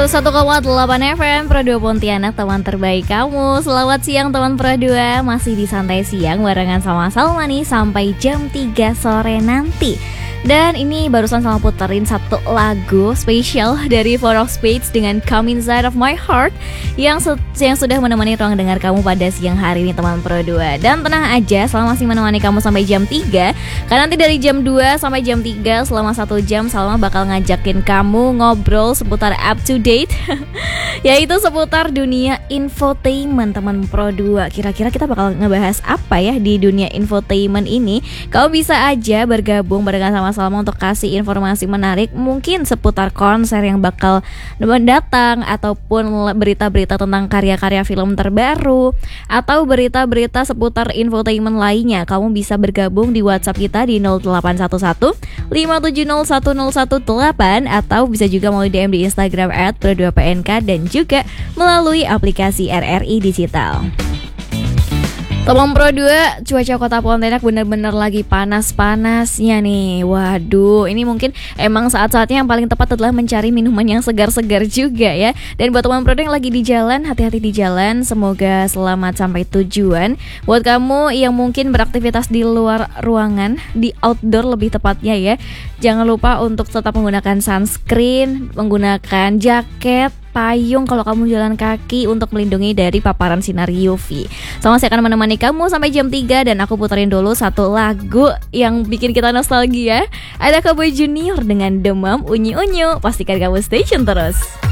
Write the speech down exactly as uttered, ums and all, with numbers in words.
seratus satu koma delapan F M Pro dua Pontianak, teman terbaik kamu. Selamat siang teman Pro dua. Masih di Santai Siang barengan sama Salma nih sampai jam tiga sore nanti. Dan ini barusan sama puterin satu lagu spesial dari Four of Spades dengan Come Inside of My Heart yang, se- yang sudah menemani ruang dengar kamu pada siang hari ini teman Pro dua. Dan tenang aja, Salma masih menemani kamu sampai jam tiga. Karena nanti dari jam dua sampai jam tiga selama satu jam Salma bakal ngajakin kamu ngobrol seputar up to date yaitu seputar dunia infotainment teman Pro dua. Kira-kira kita bakal ngebahas apa ya di dunia infotainment ini? Kamu bisa aja bergabung barengan sama Salma untuk kasih informasi menarik, mungkin seputar konser yang bakal mendatang, ataupun berita-berita tentang karya-karya film terbaru, atau berita-berita seputar infotainment lainnya. Kamu bisa bergabung di WhatsApp kita di nol delapan satu satu lima tujuh nol satu nol satu delapan, atau bisa juga melalui D M di Instagram at pro dua P N K, dan juga melalui aplikasi R R I Digital. Teman Pro dua, cuaca kota Pontianak bener-bener lagi panas-panasnya nih. Waduh, ini mungkin emang saat-saatnya yang paling tepat adalah mencari minuman yang segar-segar juga ya. Dan buat teman Pro dua yang lagi di jalan, hati-hati di jalan. Semoga selamat sampai tujuan. Buat kamu yang mungkin beraktivitas di luar ruangan, di outdoor lebih tepatnya ya, jangan lupa untuk tetap menggunakan sunscreen, menggunakan jaket, payung kalau kamu jalan kaki untuk melindungi dari paparan sinar U V. Sama saya akan menemani kamu sampai jam tiga, dan aku puterin dulu satu lagu yang bikin kita nostalgia. Ada Cowboy Junior dengan Demam Unyu Unyu. Pastikan kamu stay tune terus.